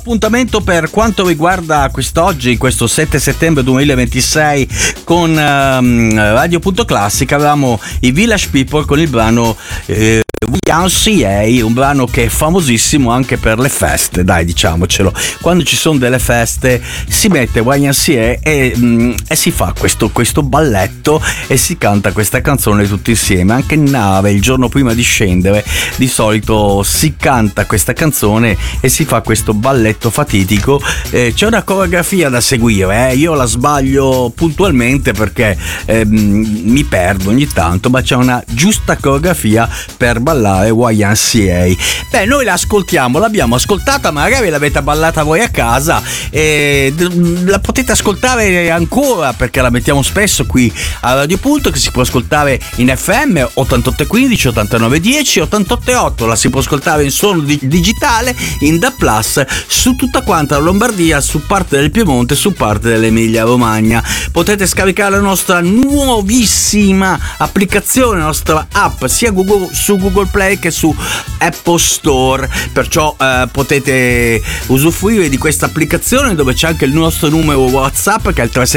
Appuntamento per quanto riguarda quest'oggi, questo 7 settembre 2026 con Radio.Classica. Avevamo i Village People con il brano YMCA, un brano che è famosissimo anche per le feste, dai, diciamocelo. Quando ci sono delle feste si mette YMCA e si fa questo balletto e si canta questa canzone tutti insieme. Anche in nave, il giorno prima di scendere, di solito si canta questa canzone e si fa questo balletto fatitico. C'è una coreografia da seguire, io la sbaglio puntualmente perché mi perdo ogni tanto, ma c'è una giusta coreografia per ballare YMCA. Beh, noi la ascoltiamo, l'abbiamo ascoltata, magari l'avete ballata voi a casa e la potete ascoltare ancora perché la mettiamo spesso qui a Radio Punto, che si può ascoltare in FM 88.15, 89.10, 88.8, la si può ascoltare in suono digitale in DAB+, su tutta quanta la Lombardia, su parte del Piemonte, su parte dell'Emilia Romagna. Potete scaricare la nostra nuovissima applicazione, la nostra app, sia su Google Play che su Apple Store, perciò potete usufruire di questa applicazione dove c'è anche il nostro numero WhatsApp che è il 3